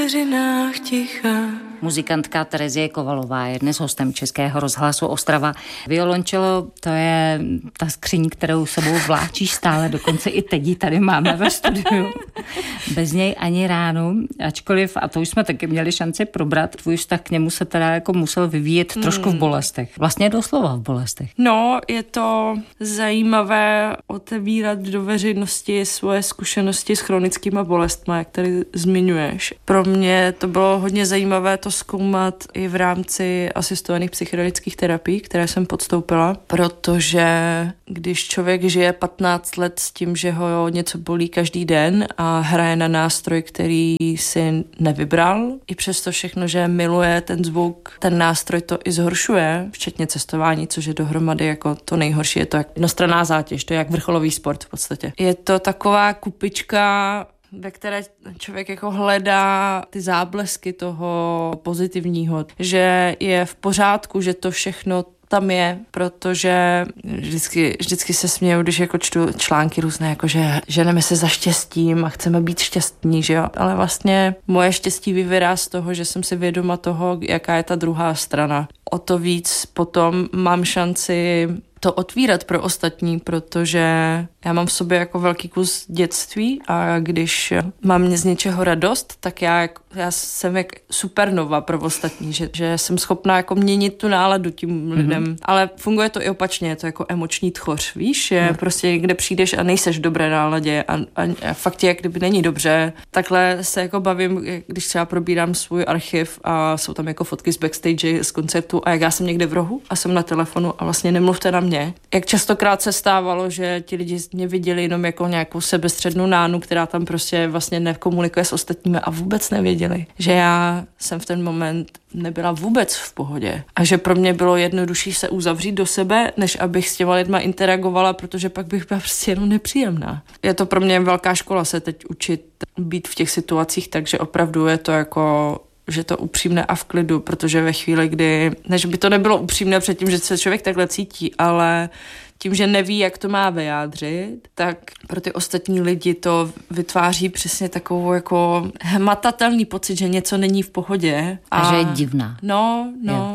vteřinách ticha. Muzikantka Terezie Kovalová je dnes hostem Českého rozhlasu Ostrava. Violončelo, to je ta skříň, kterou sebou vláčíš stále, dokonce i teď ji tady máme ve studiu. Bez něj ani ránu, ačkoliv, a to už jsme taky měli šanci probrat, tvůj vztah k němu se teda jako musel vyvíjet trošku v bolestech. Vlastně doslova v bolestech. No, je to zajímavé otevírat do veřejnosti svoje zkušenosti s chronickýma bolestma, jak tady zmiňuješ. Pro mě to bylo hodně zajímavé to zkoumat i v rámci asistovaných psychedelických terapií, které jsem podstoupila, protože když člověk žije 15 let s tím, že ho něco bolí každý den a hraje na nástroj, který si nevybral, i přesto všechno, že miluje ten zvuk, ten nástroj to i zhoršuje, včetně cestování, což je dohromady jako to nejhorší, je to jak jednostranná zátěž, to je jak vrcholový sport v podstatě. Je to taková kupička, ve které člověk jako hledá ty záblesky toho pozitivního, že je v pořádku, že to všechno tam je, protože vždycky se směju, když jako čtu články různé, jako že ženeme se za štěstím a chceme být šťastní, že jo, ale vlastně moje štěstí vyvírá z toho, že jsem si vědoma toho, jaká je ta druhá strana. O to víc potom mám šanci to otvírat pro ostatní, protože já mám v sobě jako velký kus dětství a když mám z něčeho radost, tak já jsem jak supernova pro ostatní, že jsem schopná jako měnit tu náladu tím lidem. Ale funguje to i opačně, je to jako emoční tchoř, víš, že prostě někde přijdeš a nejseš v dobré náladě a fakt jak kdyby není dobře. Takhle se jako bavím, když třeba probírám svůj archiv a jsou tam jako fotky z backstage, z koncertu a jak já jsem někde v rohu a jsem na telefonu a vlastně nemluvte na mě. Jak častokrát se stávalo, že ti lidi mě viděli jenom jako nějakou sebestřednou nánu, která tam prostě vlastně nekomunikuje s ostatními a vůbec nevěděli, že já jsem v ten moment nebyla vůbec v pohodě a že pro mě bylo jednodušší se uzavřít do sebe, než abych s těma lidma interagovala, protože pak bych byla prostě jenom nepříjemná. Je to pro mě velká škola se teď učit být v těch situacích, takže opravdu je to jako že to upřímné a v klidu, protože ve chvíli, kdy, než by to nebylo upřímné předtím, že se člověk takhle cítí, ale tím, že neví, jak to má vyjádřit, tak pro ty ostatní lidi to vytváří přesně takovou jako hmatatelný pocit, že něco není v pohodě. A že je divná. No,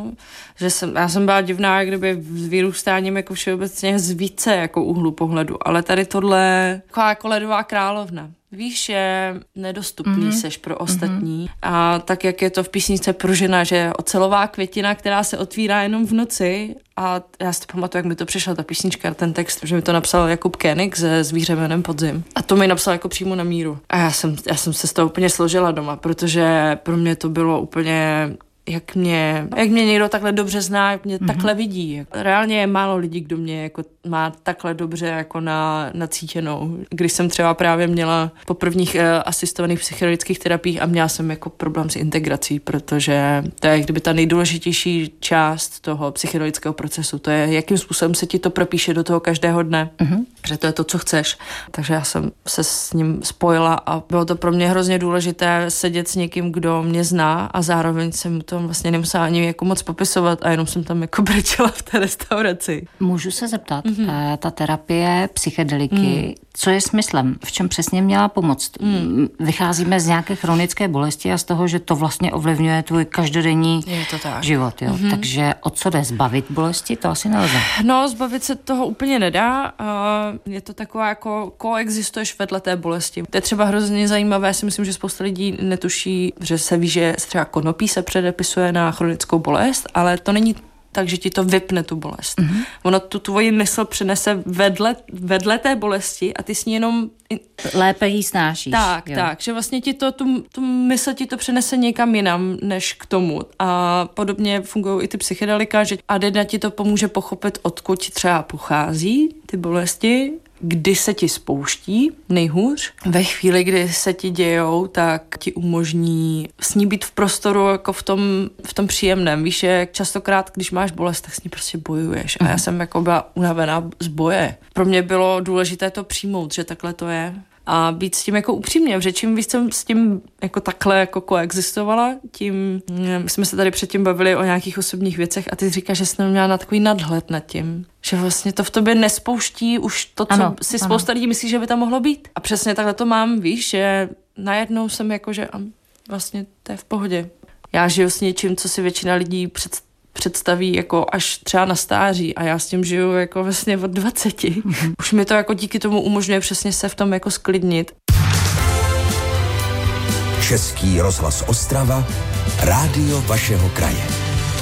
že já jsem byla divná, jak kdyby s vyrůstáním jako všeobecně z více jako úhlu pohledu, ale tady tohle jako ledová královna. Víš, že nedostupný seš pro ostatní. A tak, jak je to v písničce Pružina, že je ocelová květina, která se otvírá jenom v noci. A já si to pamatuju, jak mi to přišla ta písnička, ten text, že mi to napsal Jakub Koenig ze Zvíře jménem Podzim. A to mi napsal jako přímo na míru. A já jsem se z toho úplně složila doma, protože pro mě to bylo úplně jak mě někdo takhle dobře zná, jak mě takhle vidí. Reálně je málo lidí, kdo mě jako má takhle dobře jako nacítěnou. Když jsem třeba právě měla po prvních asistovaných psychedelických terapiích a měla jsem jako problém s integrací, protože to je kdyby ta nejdůležitější část toho psychedelického procesu. To je, jakým způsobem se ti to propíše do toho každého dne. Že to je to, co chceš. Takže já jsem se s ním spojila a bylo to pro mě hrozně důležité sedět s někým, kdo mě zná a zároveň jsem to vlastně nemusela ani jako moc popisovat a jenom jsem tam jako brečela v té restauraci. Můžu se zeptat, ta terapie psychedeliky, co je smyslem? V čem přesně měla pomoct? Vycházíme z nějaké chronické bolesti a z toho, že to vlastně ovlivňuje tvůj každodenní život. Jo? Takže o co jde? Zbavit bolesti? To asi nelze. No, zbavit se toho úplně nedá. Je to taková jako koexistuješ vedle té bolesti. To je třeba hrozně zajímavé, si myslím, že spousta lidí netuší, že se ví, že třeba konopí se předepisuje na chronickou bolest, ale to není tak, že ti to vypne tu bolest. Ono tu tvoji mysl přenese vedle té bolesti a ty s ní jenom lépe jí snášíš. Tak, že vlastně ti to, tu mysl ti to přenese někam jinam, než k tomu. A podobně fungují i ty psychedelika, že Adena ti to pomůže pochopit, odkud třeba pochází ty bolesti, kdy se ti spouští nejhůř. Ve chvíli, kdy se ti dějou, tak ti umožní s ní být v prostoru jako v tom příjemném. Víš, jak častokrát, když máš bolest, tak s ní prostě bojuješ. A já jsem jako byla unavená z boje. Pro mě bylo důležité to přijmout, že takhle to je. A být s tím jako upřímně, protože čím víc jsem s tím jako takhle jako koexistovala, tím jsme se tady předtím bavili o nějakých osobních věcech a ty říkáš, že jsem měla na takový nadhled nad tím, že vlastně to v tobě nespouští už to, co si spousta lidí myslí, že by tam mohlo být. A přesně takhle to mám, víš, že najednou jsem jako, že vlastně to je v pohodě. Já žiju s něčím, co si většina lidí představí jako až třeba na stáří a já s tím žiju jako vlastně od 20. Už mi to jako díky tomu umožňuje přesně se v tom jako sklidnit. Český rozhlas Ostrava, rádio vašeho kraje.